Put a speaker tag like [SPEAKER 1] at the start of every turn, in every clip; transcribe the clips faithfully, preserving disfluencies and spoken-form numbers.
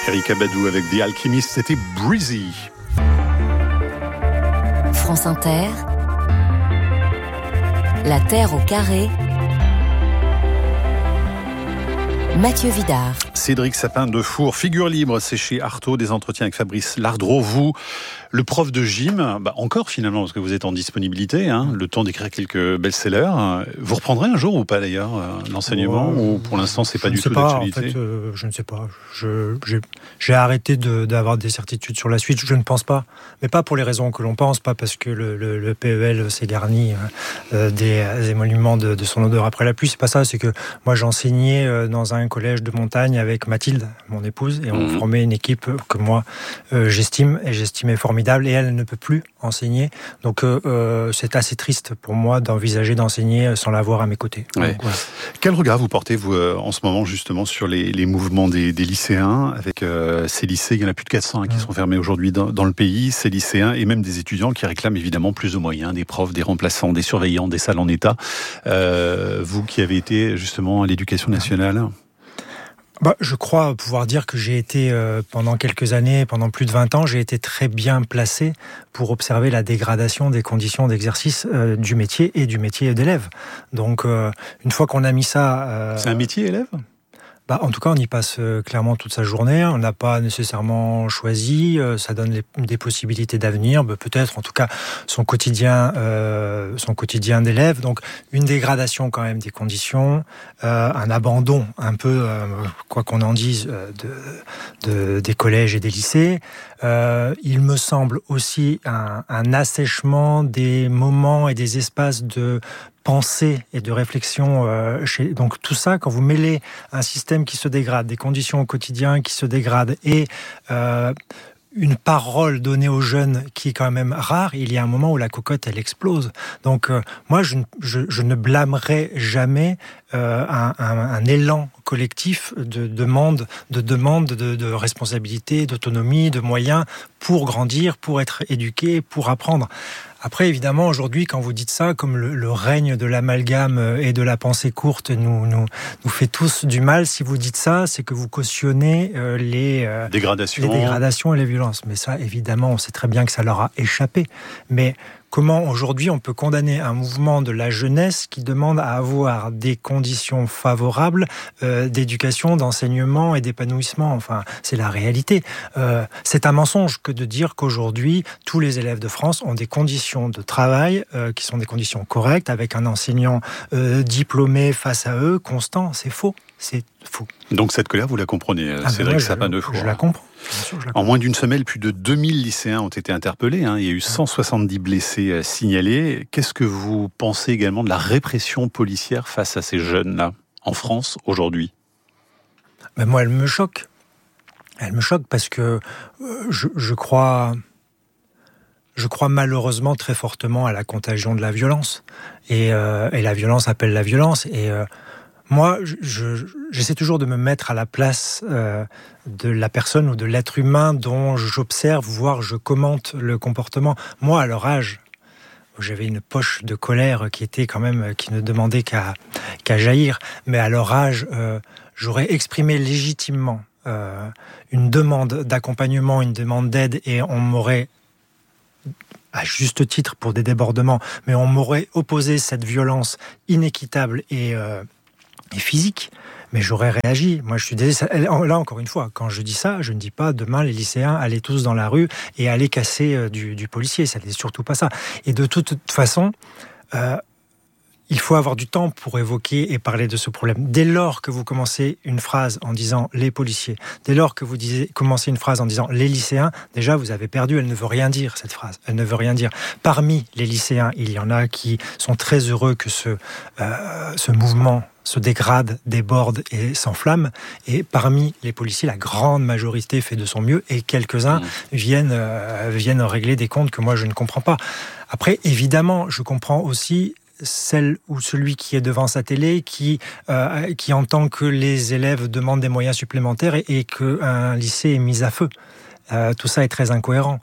[SPEAKER 1] Erykah Badu avec The Alchemist, c'était Breezy.
[SPEAKER 2] France Inter, La Terre au carré, Mathieu Vidard.
[SPEAKER 1] Cédric Sapin de Four, figure libre, c'est chez Artaud, des entretiens avec Fabrice Lardreau. Vous, le prof de gym, bah encore finalement, parce que vous êtes en disponibilité, hein, le temps d'écrire quelques best-sellers. Vous reprendrez un jour ou pas d'ailleurs l'enseignement, ouais, ou pour l'instant c'est pas du tout
[SPEAKER 3] pas,
[SPEAKER 1] d'actualité?
[SPEAKER 3] En fait, euh, je ne sais pas. Je, j'ai, j'ai arrêté de, d'avoir des certitudes sur la suite. Je ne pense pas, mais pas pour les raisons que l'on pense, pas parce que le, le, le P E L s'est garni euh, des, des émoluments de, de son odeur après la pluie. C'est pas ça. C'est que moi j'enseignais euh, dans un collège de montagne avec Mathilde, mon épouse, et on mmh. formait une équipe que moi euh, j'estime et j'estimais formidable, et elle ne peut plus enseigner. Donc euh, euh, c'est assez triste pour moi d'envisager d'enseigner sans l'avoir à mes côtés.
[SPEAKER 1] Ouais.
[SPEAKER 3] Donc, voilà.
[SPEAKER 1] Quel regard vous portez vous euh, en ce moment justement sur les, les mouvements des, des lycéens avec euh, ces lycées, il y en a plus de quatre cents hein, qui mmh. sont fermés aujourd'hui dans, dans le pays, ces lycéens et même des étudiants qui réclament évidemment plus de moyens, des profs, des remplaçants, des surveillants, des salles en état. Euh, vous qui avez été justement à l'éducation nationale.
[SPEAKER 3] Bah, je crois pouvoir dire que j'ai été, euh, pendant quelques années, pendant plus de vingt ans, j'ai été très bien placé pour observer la dégradation des conditions d'exercice euh, du métier et du métier d'élève. Donc, euh, une fois qu'on a mis ça... Euh,
[SPEAKER 1] C'est un métier, élève ?
[SPEAKER 3] Bah, en tout cas, on y passe euh, clairement toute sa journée. On n'a pas nécessairement choisi. Euh, ça donne les, des possibilités d'avenir. Bah, peut-être, en tout cas, son quotidien, euh, son quotidien d'élève. Donc, une dégradation quand même des conditions, euh, un abandon un peu, euh, quoi qu'on en dise, euh, de, de, des collèges et des lycées. Euh, il me semble aussi un, un assèchement des moments et des espaces de pensée et de réflexion. Euh, chez... Donc tout ça, quand vous mêlez un système qui se dégrade, des conditions au quotidien qui se dégradent et euh, une parole donnée aux jeunes qui est quand même rare, il y a un moment où la cocotte, elle explose. Donc euh, moi, je, je, je ne blâmerai jamais euh, un, un, un élan collectif de demande, de demande de, de responsabilité, d'autonomie, de moyens pour grandir, pour être éduqué, pour apprendre. Après, évidemment, aujourd'hui, quand vous dites ça, comme le, le règne de l'amalgame et de la pensée courte nous, nous, nous fait tous du mal, si vous dites ça, c'est que vous cautionnez euh, les, euh,
[SPEAKER 1] dégradations.
[SPEAKER 3] les dégradations et les violences. Mais ça, évidemment, on sait très bien que ça leur a échappé. Mais comment, aujourd'hui, on peut condamner un mouvement de la jeunesse qui demande à avoir des conditions favorables euh, d'éducation, d'enseignement et d'épanouissement? Enfin, c'est la réalité. Euh, c'est un mensonge que de dire qu'aujourd'hui, tous les élèves de France ont des conditions de travail euh, qui sont des conditions correctes, avec un enseignant euh, diplômé face à eux, constant. C'est faux. C'est faux.
[SPEAKER 1] Donc cette colère, vous la comprenez, ah Cédric Sapin de Four.
[SPEAKER 3] Je la comprends. Bien sûr, je la comprends.
[SPEAKER 1] En moins d'une semaine, plus de deux mille lycéens ont été interpellés. Hein. Il y a eu cent soixante-dix blessés signalés. Qu'est-ce que vous pensez également de la répression policière face à ces jeunes-là, en France, aujourd'hui ?
[SPEAKER 3] Ben moi, elle me choque. Elle me choque parce que euh, je, je crois... Je crois malheureusement très fortement à la contagion de la violence. Et, euh, et la violence appelle la violence. Et... Euh, Moi, je, je, j'essaie toujours de me mettre à la place euh, de la personne ou de l'être humain dont j'observe, voire je commente le comportement. Moi, à leur âge, j'avais une poche de colère qui était quand même, qui ne demandait qu'à, qu'à jaillir. Mais à leur âge, euh, j'aurais exprimé légitimement euh, une demande d'accompagnement, une demande d'aide, et on m'aurait, à juste titre pour des débordements, mais on m'aurait opposé cette violence inéquitable et euh, et physique, mais j'aurais réagi. Moi, je suis désolé. Là, encore une fois, quand je dis ça, je ne dis pas demain les lycéens allaient tous dans la rue et allaient casser euh, du, du policier. Ça n'est surtout pas ça. Et de toute façon, euh, il faut avoir du temps pour évoquer et parler de ce problème. Dès lors que vous commencez une phrase en disant les policiers, dès lors que vous disiez, commencez une phrase en disant les lycéens, déjà vous avez perdu. Elle ne veut rien dire, cette phrase. Elle ne veut rien dire. Parmi les lycéens, il y en a qui sont très heureux que ce, euh, ce mouvement se dégrade, déborde et s'enflamme. Et parmi les policiers, la grande majorité fait de son mieux et quelques-uns mmh. viennent, euh, viennent régler des comptes que moi je ne comprends pas. Après, évidemment, je comprends aussi celle ou celui qui est devant sa télé, qui, euh, qui entend que les élèves demandent des moyens supplémentaires et, et qu'un lycée est mis à feu. Euh, tout ça est très incohérent.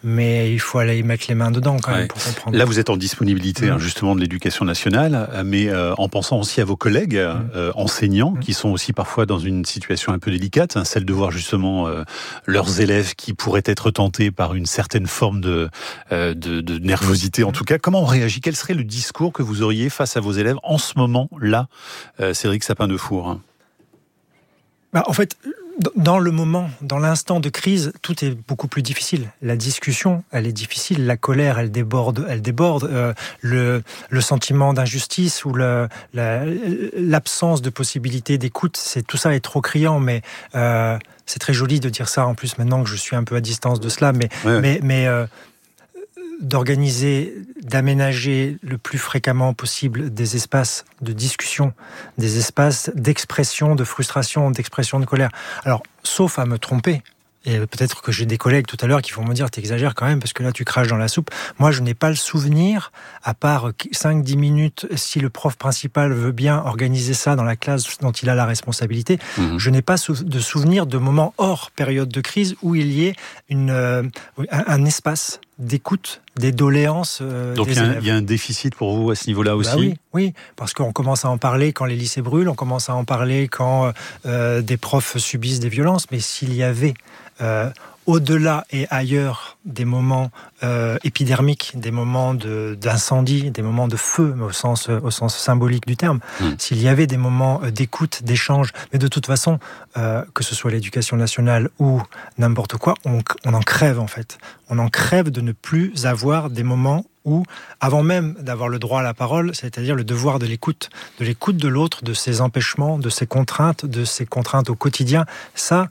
[SPEAKER 3] mais il faut aller y mettre les mains dedans quand même
[SPEAKER 1] ouais.
[SPEAKER 3] pour comprendre.
[SPEAKER 1] Là, vous êtes en disponibilité,
[SPEAKER 3] mmh.
[SPEAKER 1] hein, justement, de l'éducation nationale, mais euh, en pensant aussi à vos collègues mmh. euh, enseignants, mmh. qui sont aussi parfois dans une situation un peu délicate, hein, celle de voir justement euh, leurs élèves qui pourraient être tentés par une certaine forme de, euh, de, de nervosité, en tout cas. Comment on réagit ? Quel serait le discours que vous auriez face à vos élèves en ce moment-là, euh, Cédric Sapin-Defour ?
[SPEAKER 3] Bah, en fait, dans le moment, dans l'instant de crise, tout est beaucoup plus difficile. La discussion, elle est difficile. La colère, elle déborde, elle déborde. Euh, le, le sentiment d'injustice ou le, la, l'absence de possibilité d'écoute, c'est tout ça est trop criant. Mais euh, c'est très joli de dire ça. En plus, maintenant que je suis un peu à distance de cela, mais ouais. mais mais euh, d'organiser, d'aménager le plus fréquemment possible des espaces de discussion, des espaces d'expression de frustration, d'expression de colère. Alors, sauf à me tromper, et peut-être que j'ai des collègues tout à l'heure qui vont me dire « t'exagères quand même parce que là tu craches dans la soupe ». Moi, je n'ai pas le souvenir, à part cinq dix minutes, si le prof principal veut bien organiser ça dans la classe dont il a la responsabilité, mmh. je n'ai pas de souvenir de moments hors période de crise où il y ait une, euh, un, un espace d'écoute, des doléances euh,
[SPEAKER 1] Donc
[SPEAKER 3] des
[SPEAKER 1] il y,
[SPEAKER 3] élèves.
[SPEAKER 1] y a un déficit pour vous à ce niveau-là aussi ?
[SPEAKER 3] Bah oui, oui, parce qu'on commence à en parler quand les lycées brûlent, on commence à en parler quand euh, des profs subissent des violences, mais s'il y avait euh, au-delà et ailleurs des moments euh, épidermiques, des moments de, d'incendie, des moments de feu, mais au sens, au sens symbolique du terme, mmh. s'il y avait des moments d'écoute, d'échange, mais de toute façon, euh, que ce soit l'éducation nationale ou n'importe quoi, on, on en crève en fait. On en crève de ne plus avoir des moments où, avant même d'avoir le droit à la parole, c'est-à-dire le devoir de l'écoute, de l'écoute de l'autre, de ses empêchements, de ses contraintes, de ses contraintes au quotidien, ça...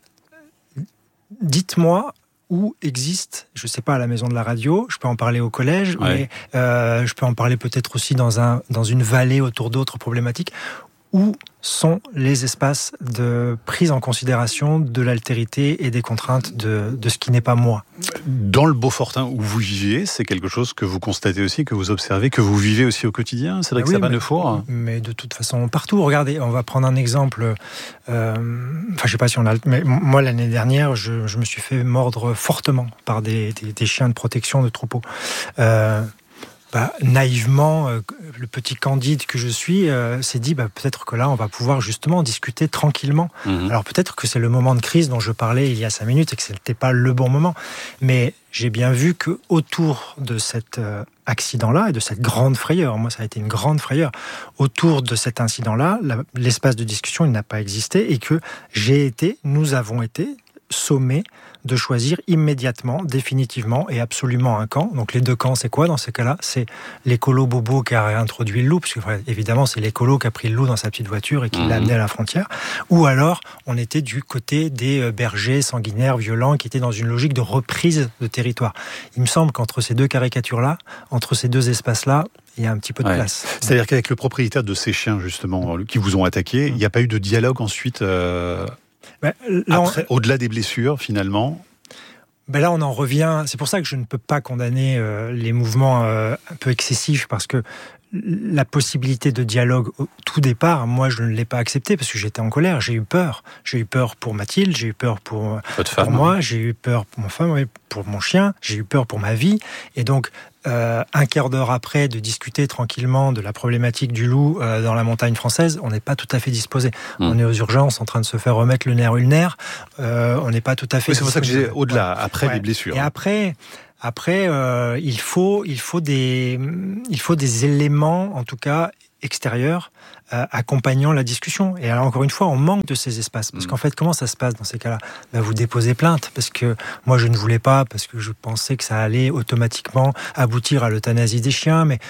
[SPEAKER 3] Dites-moi où existe, je ne sais pas, à la maison de la radio, je peux en parler au collège, ouais. mais euh, je peux en parler peut-être aussi dans, un, dans une vallée autour d'autres problématiques. Où sont les espaces de prise en considération de l'altérité et des contraintes de, de ce qui n'est pas moi ?
[SPEAKER 1] Dans le Beaufortain où vous vivez, c'est quelque chose que vous constatez aussi, que vous observez, que vous vivez aussi au quotidien, Cédric ah oui, Sapin-Defour ?
[SPEAKER 3] mais, mais de toute façon, partout. Regardez, on va prendre un exemple. Euh, enfin, je ne sais pas si on a... Mais moi, l'année dernière, je, je me suis fait mordre fortement par des, des, des chiens de protection de troupeaux. Euh, Bah, naïvement, euh, le petit Candide que je suis euh, s'est dit bah, peut-être que là on va pouvoir justement discuter tranquillement. Mmh. Alors peut-être que c'est le moment de crise dont je parlais il y a cinq minutes et que ce n'était pas le bon moment. Mais j'ai bien vu que autour de cet euh, accident-là et de cette grande frayeur, moi ça a été une grande frayeur, autour de cet incident-là, la, l'espace de discussion il n'a pas existé et que j'ai été, nous avons été sommés de choisir immédiatement, définitivement et absolument un camp. Donc les deux camps, c'est quoi dans ces cas-là ? C'est l'écolo bobo qui a réintroduit le loup, parce que évidemment c'est l'écolo qui a pris le loup dans sa petite voiture et qui mmh. l'a amené à la frontière. Ou alors on était du côté des bergers sanguinaires, violents, qui étaient dans une logique de reprise de territoire. Il me semble qu'entre ces deux caricatures-là, entre ces deux espaces-là, il y a un petit peu de ouais. place.
[SPEAKER 1] C'est-à-dire qu'avec le propriétaire de ces chiens, justement, qui vous ont attaqué, mmh. il n'y a pas eu de dialogue ensuite euh... Ben, là, Après, on... au-delà des blessures, finalement.
[SPEAKER 3] Ben là, on en revient. C'est pour ça que je ne peux pas condamner euh, les mouvements euh, un peu excessifs, parce que la possibilité de dialogue au tout départ, moi, je ne l'ai pas accepté parce que j'étais en colère. J'ai eu peur. J'ai eu peur pour Mathilde, j'ai eu peur pour,
[SPEAKER 1] Votre
[SPEAKER 3] pour
[SPEAKER 1] femme,
[SPEAKER 3] moi,
[SPEAKER 1] hein.
[SPEAKER 3] j'ai eu peur pour mon femme, pour mon chien, j'ai eu peur pour ma vie. Et donc, euh, un quart d'heure après, de discuter tranquillement de la problématique du loup euh, dans la montagne française, on n'est pas tout à fait disposé. Mmh. On est aux urgences en train de se faire remettre le nerf ulnaire. Euh, on n'est pas tout à fait.
[SPEAKER 1] Oui, c'est pour ça que j'ai au-delà,
[SPEAKER 3] ouais.
[SPEAKER 1] après
[SPEAKER 3] ouais.
[SPEAKER 1] les blessures.
[SPEAKER 3] Et après. Après, euh, il faut, il faut des, il faut des éléments, en tout cas extérieurs, euh, accompagnant la discussion. Et alors encore une fois, on manque de ces espaces, parce mmh. qu'en fait, comment ça se passe dans ces cas-là ? Ben, vous déposez plainte, parce que moi je ne voulais pas, parce que je pensais que ça allait automatiquement aboutir à l'euthanasie des chiens, mais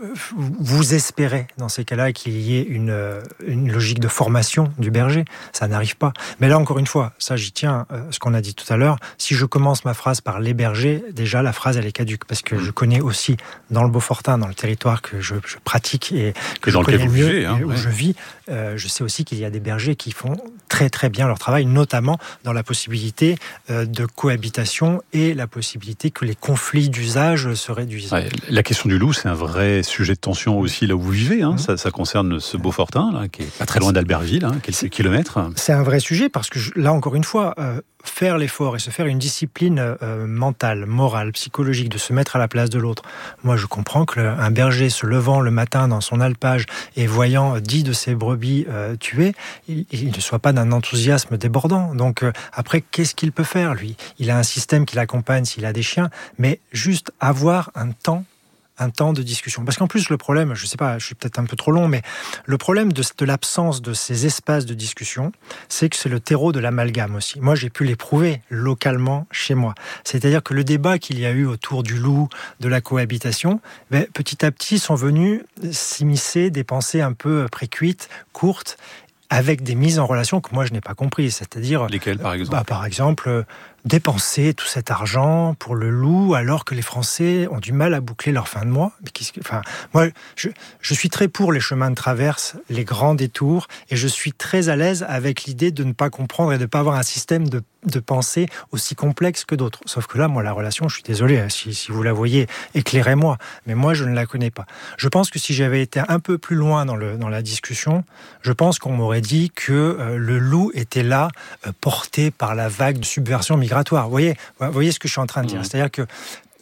[SPEAKER 3] vous espérez dans ces cas-là qu'il y ait une, une logique de formation du berger. Ça n'arrive pas. Mais là, encore une fois, ça j'y tiens, euh, ce qu'on a dit tout à l'heure, si je commence ma phrase par les bergers, déjà la phrase elle est caduque, parce que je connais aussi dans le Beaufortain, dans le territoire que je, je pratique et que
[SPEAKER 1] et
[SPEAKER 3] je
[SPEAKER 1] dans
[SPEAKER 3] connais
[SPEAKER 1] lequel
[SPEAKER 3] mieux,
[SPEAKER 1] vous vivez, hein,
[SPEAKER 3] où
[SPEAKER 1] ouais.
[SPEAKER 3] je vis, euh, je sais aussi qu'il y a des bergers qui font très très bien leur travail, notamment dans la possibilité euh, de cohabitation et la possibilité que les conflits d'usage se réduisent.
[SPEAKER 1] Ouais, la question du loup, c'est un vrai sujets de tension aussi là où vous vivez. Hein. Mmh. Ça, ça concerne ce Beaufortain, là, qui est pas très loin d'Albertville, hein, quelques kilomètres.
[SPEAKER 3] C'est un vrai sujet parce que là, encore une fois, euh, faire l'effort et se faire une discipline euh, mentale, morale, psychologique, de se mettre à la place de l'autre. Moi, je comprends qu'un berger se levant le matin dans son alpage et voyant dix de ses brebis euh, tuées, il, il ne soit pas d'un enthousiasme débordant. Donc euh, après, qu'est-ce qu'il peut faire, lui ? Il a un système qui l'accompagne s'il a des chiens, mais juste avoir un temps un temps de discussion. Parce qu'en plus, le problème, je ne sais pas, je suis peut-être un peu trop long, mais le problème de, de l'absence de ces espaces de discussion, c'est que c'est le terreau de l'amalgame aussi. Moi, j'ai pu l'éprouver localement chez moi. C'est-à-dire que le débat qu'il y a eu autour du loup, de la cohabitation, ben, petit à petit sont venus s'immiscer des pensées un peu précuites, courtes, avec des mises en relation que moi je n'ai pas compris. C'est-à-dire...
[SPEAKER 1] Lesquelles, par exemple ?
[SPEAKER 3] bah, Par exemple, dépenser tout cet argent pour le loup alors que les Français ont du mal à boucler leur fin de mois. Mais qu'est-ce que... enfin, moi, je, je suis très pour les chemins de traverse, les grands détours, et je suis très à l'aise avec l'idée de ne pas comprendre et de ne pas avoir un système de, de pensée aussi complexe que d'autres. Sauf que là, moi, la relation, je suis désolé, si, si vous la voyez, éclairez-moi. Mais moi, je ne la connais pas. Je pense que si j'avais été un peu plus loin dans, le, dans la discussion, je pense qu'on m'aurait dit que euh, le loup était là, euh, porté par la vague de subversion migratoire. Vous voyez, vous voyez ce que je suis en train de dire. Mmh. C'est-à-dire que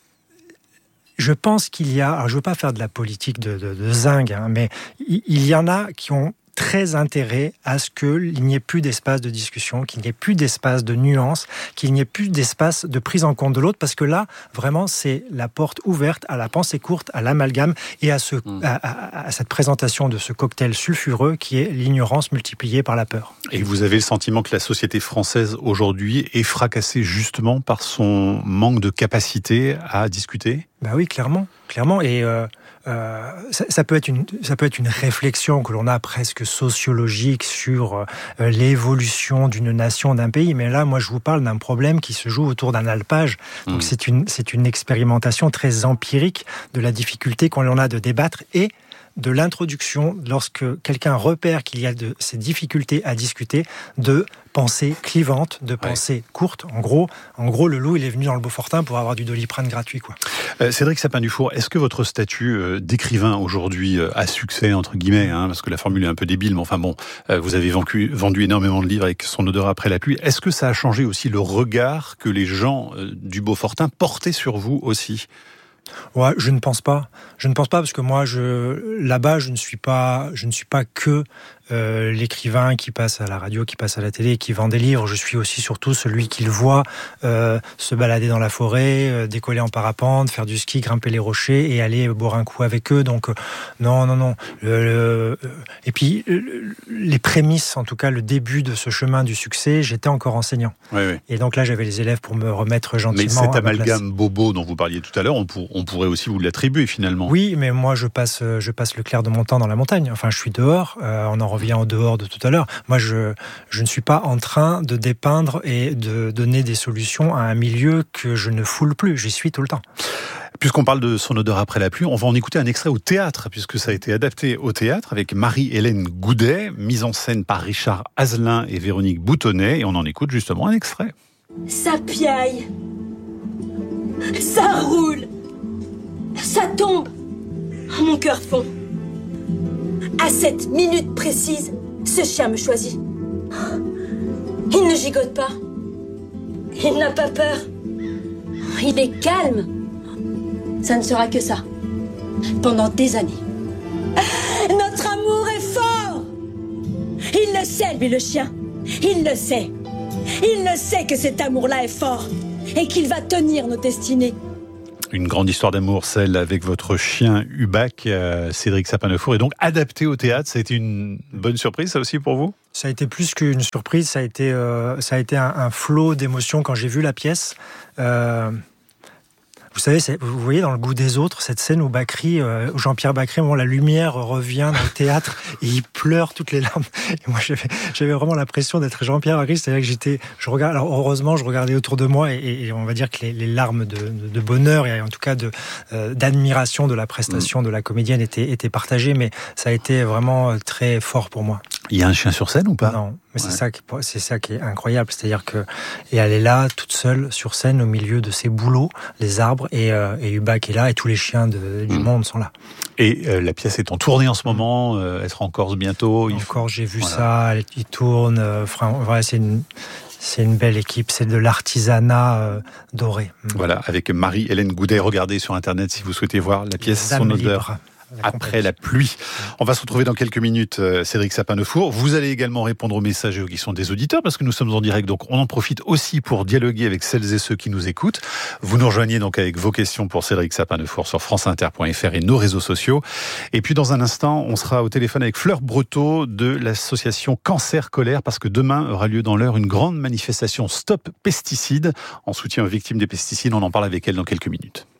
[SPEAKER 3] je pense qu'il y a... Alors je ne veux pas faire de la politique de, de, de zingue, hein, mais il y en a qui ont très intérêt à ce qu'il n'y ait plus d'espace de discussion, qu'il n'y ait plus d'espace de nuance, qu'il n'y ait plus d'espace de prise en compte de l'autre, parce que là, vraiment, c'est la porte ouverte à la pensée courte, à l'amalgame et à, ce, mmh. à, à, à cette présentation de ce cocktail sulfureux qui est l'ignorance multipliée par la peur.
[SPEAKER 1] Et vous avez le sentiment que la société française aujourd'hui est fracassée justement par son manque de capacité à discuter ?
[SPEAKER 3] Ben oui, clairement, clairement. Et euh, euh, ça, ça peut être une, ça peut être une réflexion que l'on a presque sociologique sur euh, l'évolution d'une nation, d'un pays. Mais là, moi, je vous parle d'un problème qui se joue autour d'un alpage. Donc, mmh. c'est une, c'est une expérimentation très empirique de la difficulté qu'on a de débattre et de l'introduction, lorsque quelqu'un repère qu'il y a de ces difficultés à discuter, de pensée clivante, de pensée ouais. courte. En gros, en gros, le loup, il est venu dans le Beaufortain pour avoir du Doliprane gratuit, quoi.
[SPEAKER 1] Euh, Cédric Sapin-Dufour, est-ce que votre statut euh, d'écrivain aujourd'hui euh, a succès, entre guillemets, hein, parce que la formule est un peu débile, mais enfin bon, euh, vous avez vendu, vendu énormément de livres avec Son odeur après la pluie. Est-ce que ça a changé aussi le regard que les gens euh, du Beaufortain portaient sur vous aussi ?
[SPEAKER 3] Ouais, je ne pense pas. Je ne pense pas parce que moi, je, là-bas, je ne suis pas, je ne suis pas que euh, l'écrivain qui passe à la radio, qui passe à la télé, qui vend des livres. Je suis aussi surtout celui qu'il voit euh, se balader dans la forêt, euh, décoller en parapente, faire du ski, grimper les rochers et aller boire un coup avec eux. Donc euh, non, non, non. Le, le, et puis le, les prémices, en tout cas, le début de ce chemin du succès, j'étais encore enseignant.
[SPEAKER 1] Oui, oui.
[SPEAKER 3] Et donc là, j'avais les élèves pour me remettre gentiment.
[SPEAKER 1] Mais cet amalgame bobo dont vous parliez tout à l'heure, on, pour, on pourrait aussi vous l'attribuer finalement.
[SPEAKER 3] Oui, mais moi, je passe, je passe le clair de mon temps dans la montagne. Enfin, je suis dehors. Euh, on en revient au dehors de tout à l'heure. Moi, je, je ne suis pas en train de dépeindre et de donner des solutions à un milieu que je ne foule plus. J'y suis tout le temps.
[SPEAKER 1] Puisqu'on parle de Son odeur après la pluie, on va en écouter un extrait au théâtre, puisque ça a été adapté au théâtre avec Marie-Hélène Goudet, mise en scène par Richard Azelin et Véronique Boutonnet, et on en écoute justement un extrait.
[SPEAKER 4] Ça piaille, ça roule, ça tombe, mon cœur fond. À cette minute précise, ce chien me choisit. Il ne gigote pas, il n'a pas peur, il est calme. Ça ne sera que ça, pendant des années. Notre amour est fort. Il le sait, lui, le chien. Il le sait. Il le sait que cet amour-là est fort et qu'il va tenir nos destinées.
[SPEAKER 1] Une grande histoire d'amour, celle avec votre chien Hubac, euh, Cédric Sapin-Dufour, est donc adapté au théâtre. Ça a été une bonne surprise, ça aussi, pour vous ?
[SPEAKER 3] Ça a été plus qu'une surprise, ça a été, euh, ça a été un, un flot d'émotions quand j'ai vu la pièce. Euh... Vous savez, c'est, vous voyez dans Le goût des autres, cette scène où Bacri, euh, où Jean-Pierre Bacri, bon, la lumière revient dans le théâtre et il pleure toutes les larmes. Et moi, j'avais, j'avais vraiment l'impression d'être Jean-Pierre Bacri, c'est-à-dire que j'étais, je regarde, alors heureusement, je regardais autour de moi et, et on va dire que les, les larmes de, de, de bonheur et en tout cas de, euh, d'admiration de la prestation de la comédienne étaient, étaient partagées, mais ça a été vraiment très fort pour moi.
[SPEAKER 1] Il y a un chien sur scène ou pas?
[SPEAKER 3] Non, mais
[SPEAKER 1] Ouais.
[SPEAKER 3] c'est ça qui, c'est ça qui est incroyable. C'est-à-dire que, et elle est là, toute seule, sur scène, au milieu de ses bouleaux, les arbres, et, euh, et Hubach est là, et tous les chiens de, du mmh. monde sont là.
[SPEAKER 1] Et euh, la pièce est en tournée en ce moment, euh, elle sera en Corse bientôt.
[SPEAKER 3] Encore, j'ai vu voilà. ça, elle, il tourne, euh, voilà, c'est une... C'est une belle équipe, c'est de l'artisanat euh, doré.
[SPEAKER 1] Voilà, avec Marie-Hélène Goudet. Regardez sur Internet si vous souhaitez voir la pièce Son odeur. La Après la pluie. On va se retrouver dans quelques minutes, euh, Cédric Sapin-Defour. Vous allez également répondre aux messages et aux questions des auditeurs, parce que nous sommes en direct, donc on en profite aussi pour dialoguer avec celles et ceux qui nous écoutent. Vous nous rejoignez donc avec vos questions pour Cédric Sapin-Defour sur franceinter point f r et nos réseaux sociaux. Et puis dans un instant, on sera au téléphone avec Fleur Breteau de l'association Cancer Colère, parce que demain aura lieu dans l'heure une grande manifestation Stop Pesticides en soutien aux victimes des pesticides. On en parle avec elle dans quelques minutes.